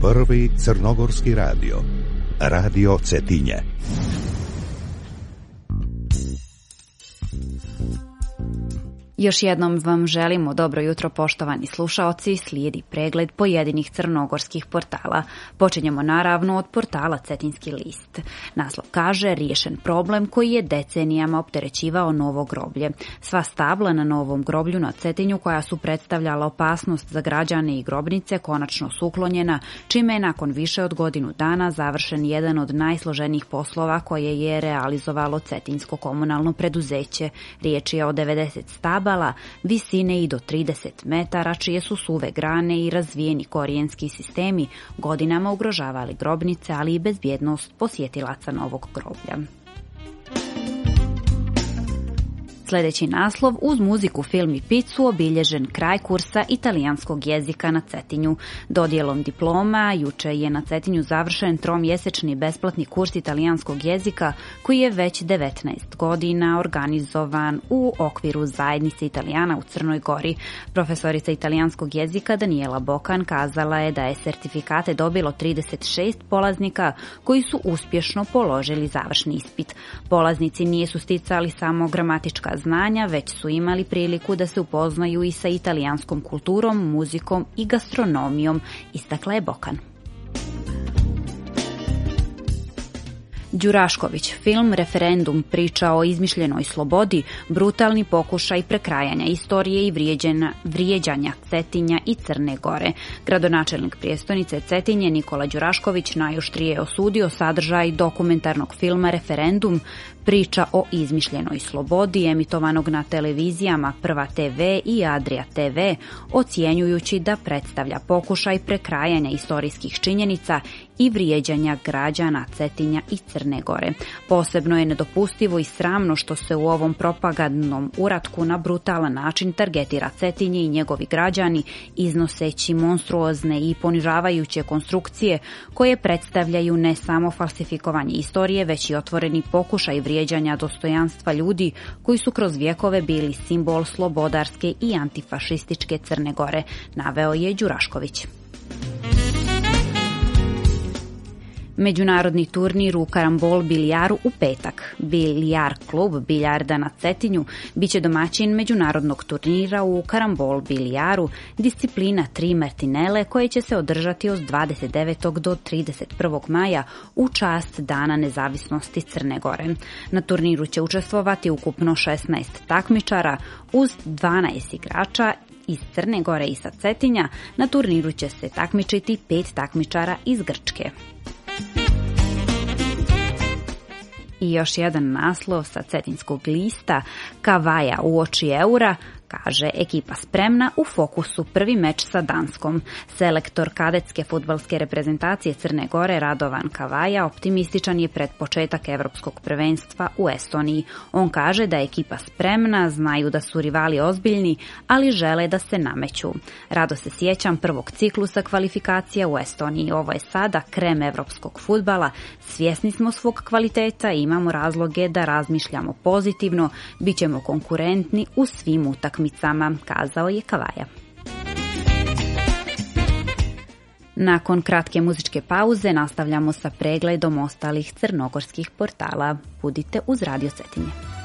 Prvi crnogorski radio. Radio Cetinje. Još jednom vam želimo dobro jutro, poštovani slušaoci. Slijedi pregled pojedinih crnogorskih portala. Počinjemo naravno od portala Cetinski list. Naslov kaže: riješen problem koji je decenijama opterećivao Novo groblje. Sva stabla na Novom groblju na Cetinju, koja su predstavljala opasnost za građane i grobnice, konačno su uklonjena, čime je nakon više od godinu dana završen jedan od najsloženijih poslova koje je realizovalo Cetinsko komunalno preduzeće. Riječ je o 90 stabala visine i do 30 metara, čije su suve grane i razvijeni korijenski sistemi godinama ugrožavali grobnice, ali i bezbjednost posjetilaca Novog groblja. Sljedeći naslov: uz muziku, film i picu obilježen kraj kursa italijanskog jezika na Cetinju. Dodjelom diploma juče je na Cetinju završen tromjesečni besplatni kurs italijanskog jezika koji je već 19 godina organizovan u okviru zajednice Italijana u Crnoj Gori. Profesorica italijanskog jezika Daniela Bokan kazala je da je sertifikate dobilo 36 polaznika koji su uspješno položili završni ispit. Polaznici nisu sticali samo gramatička znanja, već su imali priliku da se upoznaju i sa italijanskom kulturom, muzikom i gastronomijom, istakla je Bokan. Đurašković, film Referendum, priča o izmišljenoj slobodi, brutalni pokušaj prekrajanja istorije i vrijeđanja Cetinja i Crne Gore. Gradonačelnik prijestolnice Cetinje Nikola Đurašković najoštrije je osudio sadržaj dokumentarnog filma Referendum, priča o izmišljenoj slobodi, emitovanog na televizijama Prva TV i Adria TV, ocjenjujući da predstavlja pokušaj prekrajanja istorijskih činjenica i vrijeđanja građana Cetinja i Crne Gore. Posebno je nedopustivo i sramno što se u ovom propagandnom uratku na brutalan način targetira Cetinje i njegovi građani, iznoseći monstruozne i ponižavajuće konstrukcije koje predstavljaju ne samo falsifikovanje istorije, već i otvoreni pokušaj vrijeđanja dostojanstva ljudi koji su kroz vjekove bili simbol slobodarske i antifašističke Crne Gore, naveo je Đurašković. Međunarodni turnir u karambol bilijaru u petak. Bilijar klub biljarda na Cetinju biće domaćin međunarodnog turnira u karambol bilijaru, disciplina 3 martinele, koje će se održati od 29. do 31. maja u čast Dana nezavisnosti Crne Gore. Na turniru će učestvovati ukupno 16 takmičara uz 12 igrača iz Crne Gore i sa Cetinja. Na turniru će se takmičiti 5 takmičara iz Grčke. I još jedan naslov sa Cetinskog lista: Kavaja uoči eura, kaže ekipa spremna, u fokusu prvi meč sa Danskom. Selektor kadetske fudbalske reprezentacije Crne Gore Radovan Kavaja optimističan je pred početak evropskog prvenstva u Estoniji. On kaže da je ekipa spremna, znaju da su rivali ozbiljni, ali žele da se nameću. Rado se sjećam prvog ciklusa kvalifikacija u Estoniji. Ovo je sada krem evropskog fudbala. Svjesni smo svog kvaliteta i imamo razloge da razmišljamo pozitivno. Bićemo konkurentni u svim utakmicama, kazao je Kavaja. Nakon kratke muzičke pauze nastavljamo sa pregledom ostalih crnogorskih portala. Budite uz Radio Cetinje.